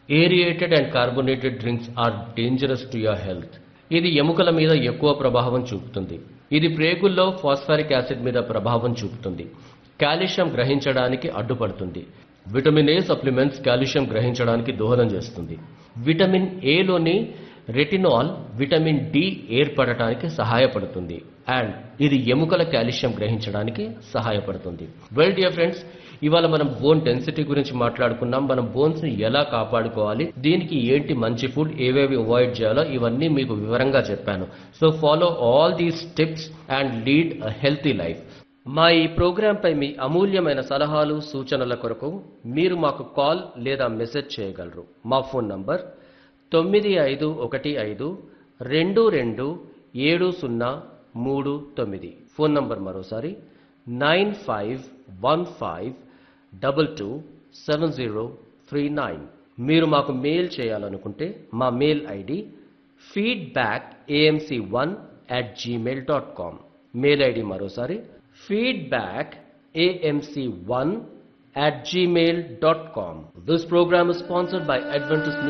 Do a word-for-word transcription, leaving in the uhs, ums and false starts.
Aerated and carbonated drinks are dangerous to your health. ఇది ఎముకల మీద ఎక్కువ ప్రభావం చూపుతుంది. ఇది ప్రేగుల్లో ఫాస్ఫరిక్ యాసిడ్ మీద ప్రభావం చూపుతుంది. కాల్షియం గ్రహించడానికి అడ్డుపడుతుంది. విటమిన్ ఏ సప్లిమెంట్స్ కాల్షియం గ్రహించడానికి దోహదం చేస్తుంది. విటమిన్ ఏలోని రెటినాల్ విటమిన్ డి ఏర్పడటానికి సహాయపడుతుంది అండ్ ఇది ఎముకల కాల్షియం గ్రహించడానికి సహాయపడుతుంది. వెల్ డియర్ ఫ్రెండ్స్, ఇవాళ మనం బోన్ డెన్సిటీ గురించి మాట్లాడుకున్నాం. మనం బోన్స్ ని ఎలా కాపాడుకోవాలి, దీనికి ఏంటి మంచి ఫుడ్, ఏవేవి అవాయిడ్ చేయాలో ఇవన్నీ మీకు వివరంగా చెప్పాను. So follow all these tips and lead a healthy life. మా ఈ ప్రోగ్రాం పై మీ అమూల్యమైన సలహాలు సూచనల కొరకు మీరు మాకు కాల్ లేదా మెసేజ్ చేయగలరు. మా ఫోన్ నంబర్ తొమ్మిది ఐదు ఒకటి ఐదు రెండు రెండు ఏడు సున్నా మూడు తొమ్మిది. ఫోన్ నంబర్ మరోసారి nine five one five double two seven zero three nine. మీరు మాకు మెయిల్ చేయాలనుకుంటే మా mail ID feedback AMC one at Gmail dot com. Mail ID మరోసారి feedback a m c one at gmail dot com. This program is sponsored by Adventist